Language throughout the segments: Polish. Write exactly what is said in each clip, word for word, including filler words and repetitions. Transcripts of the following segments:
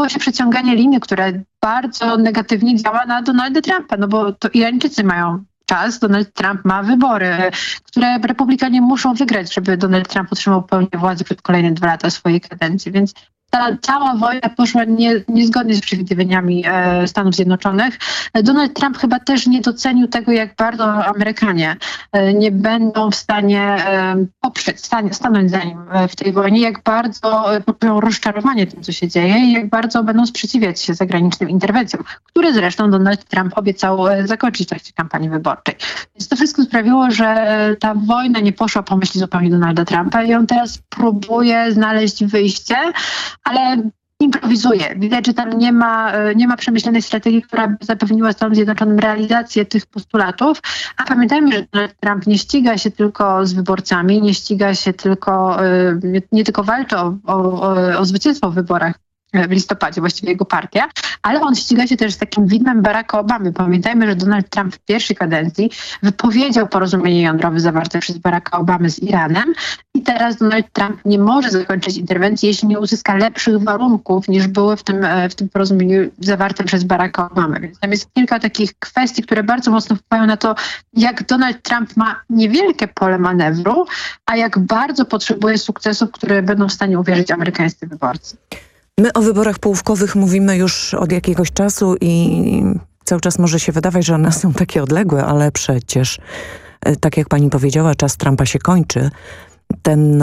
zaczęło się przeciąganie liny, które bardzo negatywnie działa na Donalda Trumpa, no bo to Irańczycy mają czas, Donald Trump ma wybory, które republikanie muszą wygrać, żeby Donald Trump utrzymał pełnię władzy przez kolejne dwa lata swojej kadencji, więc ta cała wojna poszła nie, niezgodnie z przewidywaniami e, Stanów Zjednoczonych. Donald Trump chyba też nie docenił tego, jak bardzo Amerykanie e, nie będą w stanie e, poprzeć, stanie, stanąć za nim w tej wojnie, jak bardzo e, poczują rozczarowanie tym, co się dzieje i jak bardzo będą sprzeciwiać się zagranicznym interwencjom, które zresztą Donald Trump obiecał e, zakończyć w trakcie kampanii wyborczej. Więc to wszystko sprawiło, że e, ta wojna nie poszła po myśli zupełnie Donalda Trumpa i on teraz próbuje znaleźć wyjście, ale improwizuje. Widać, że tam nie ma, nie ma przemyślanej strategii, która by zapewniła Stanom Zjednoczonym realizację tych postulatów. A pamiętajmy, że Donald Trump nie ściga się tylko z wyborcami, nie ściga się tylko, nie, nie tylko walczy o, o, o zwycięstwo w wyborach w listopadzie, właściwie jego partia, ale on ściga się też z takim widmem Baracka Obamy. Pamiętajmy, że Donald Trump w pierwszej kadencji wypowiedział porozumienie jądrowe zawarte przez Baracka Obamy z Iranem i teraz Donald Trump nie może zakończyć interwencji, jeśli nie uzyska lepszych warunków niż były w tym, w tym porozumieniu zawarte przez Baracka Obamy. Więc tam jest kilka takich kwestii, które bardzo mocno wpływają na to, jak Donald Trump ma niewielkie pole manewru, a jak bardzo potrzebuje sukcesów, które będą w stanie uwierzyć amerykańscy wyborcy. My o wyborach połówkowych mówimy już od jakiegoś czasu i cały czas może się wydawać, że one są takie odległe, ale przecież, tak jak pani powiedziała, czas Trumpa się kończy. Ten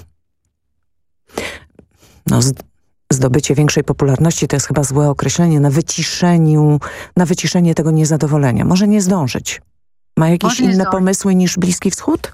no, zdobycie większej popularności to jest chyba złe określenie, na wyciszeniu, na wyciszenie tego niezadowolenia. Może nie zdążyć. Ma jakieś inne zdążyć. pomysły niż Bliski Wschód?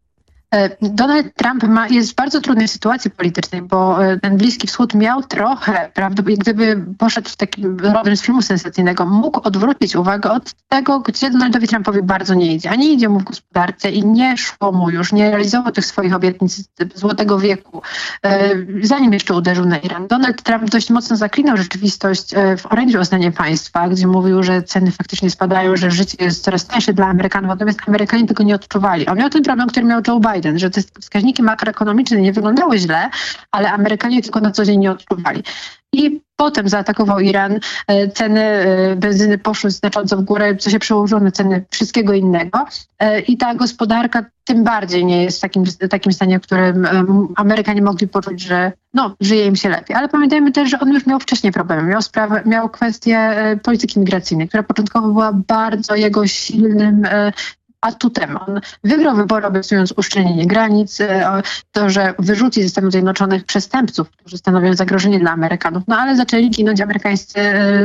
Donald Trump ma, jest w bardzo trudnej sytuacji politycznej, bo ten Bliski Wschód miał trochę, prawda, gdyby poszedł w takim rodem z filmu sensacyjnego, mógł odwrócić uwagę od tego, gdzie Donaldowi Trumpowi bardzo nie idzie. A nie idzie mu w gospodarce i nie szło mu już, nie realizował tych swoich obietnic złotego wieku, zanim jeszcze uderzył na Iran. Donald Trump dość mocno zaklinał rzeczywistość w orędziu o stanie państwa, gdzie mówił, że ceny faktycznie spadają, że życie jest coraz tańsze dla Amerykanów, natomiast Amerykanie tego nie odczuwali. On miał ten problem, który miał Joe Biden, że te wskaźniki makroekonomiczne nie wyglądały źle, ale Amerykanie tylko na co dzień nie odczuwali. I potem zaatakował Iran, ceny benzyny poszły znacząco w górę, co się przełożyło na ceny wszystkiego innego. I ta gospodarka tym bardziej nie jest w takim, takim stanie, w którym Amerykanie mogli poczuć, że no, żyje im się lepiej. Ale pamiętajmy też, że on już miał wcześniej problemy. Miał sprawę, miał kwestię polityki migracyjnej, która początkowo była bardzo jego silnym atutem. On wygrał wybory, obiecując uszczelnienie granic, to, że wyrzuci ze Stanów Zjednoczonych przestępców, którzy stanowią zagrożenie dla Amerykanów. No ale zaczęli ginąć amerykańscy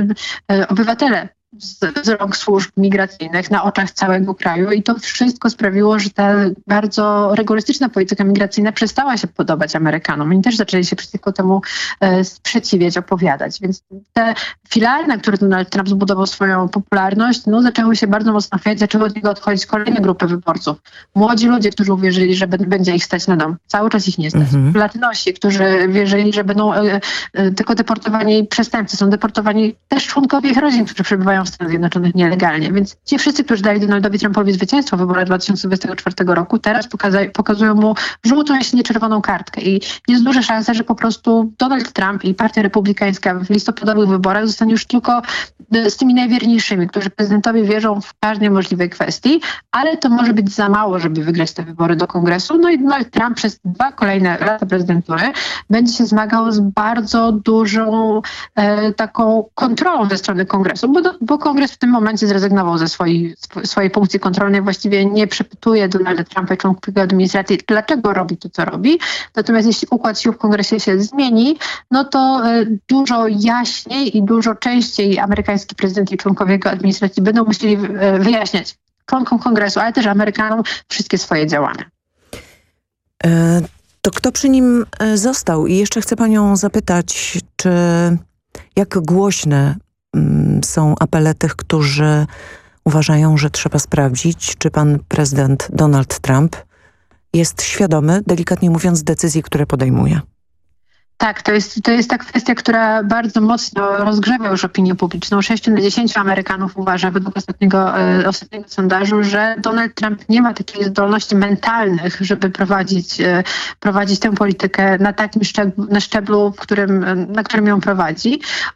obywatele z, z rąk służb migracyjnych na oczach całego kraju i to wszystko sprawiło, że ta bardzo rygorystyczna polityka migracyjna przestała się podobać Amerykanom. Oni też zaczęli się przeciwko temu e, sprzeciwiać, opowiadać. Więc te filary, na których Donald Trump zbudował swoją popularność, no zaczęły się bardzo mocno chwiać, zaczęły od niego odchodzić kolejne grupy wyborców. Młodzi ludzie, którzy uwierzyli, że b- będzie ich stać na dom. Cały czas ich nie stać. Mhm. Latynosi, którzy wierzyli, że będą e, e, tylko deportowani przestępcy. Są deportowani też członkowie ich rodzin, którzy przebywają w Stanach Zjednoczonych nielegalnie. Więc ci wszyscy, którzy dali Donaldowi Trumpowi zwycięstwo w wyborach dwa tysiące dwudziestego czwartego roku, teraz pokaza- pokazują mu żółtą, jeśli nie czerwoną kartkę. I jest duża szansa, że po prostu Donald Trump i Partia Republikańska w listopadowych wyborach zostanie już tylko z tymi najwierniejszymi, którzy prezydentowi wierzą w każdej możliwej kwestii, ale to może być za mało, żeby wygrać te wybory do Kongresu. No i Donald Trump przez dwa kolejne lata prezydentury będzie się zmagał z bardzo dużą e, taką kontrolą ze strony Kongresu, bo, do, bo Kongres w tym momencie zrezygnował ze swojej, swojej funkcji kontrolnej, właściwie nie przepytuje Donalda Trumpa i członków administracji, dlaczego robi to, co robi. Natomiast jeśli układ sił w Kongresie się zmieni, no to e, dużo jaśniej i dużo częściej amerykański prezydent i członkowie jego administracji będą musieli e, wyjaśniać członkom Kongresu, ale też Amerykanom wszystkie swoje działania. E, to kto przy nim został? I jeszcze chcę panią zapytać, czy jak głośne mm, są apele tych, którzy uważają, że trzeba sprawdzić, czy pan prezydent Donald Trump jest świadomy, delikatnie mówiąc, decyzji, które podejmuje? Tak, to jest, to jest ta kwestia, która bardzo mocno rozgrzewa już opinię publiczną. sześciu na dziesięciu Amerykanów uważa, według ostatniego, e, ostatniego sondażu, że Donald Trump nie ma takich zdolności mentalnych, żeby prowadzić, e, prowadzić tę politykę na takim szczeblu, na szczeblu, w którym, na którym ją prowadzi.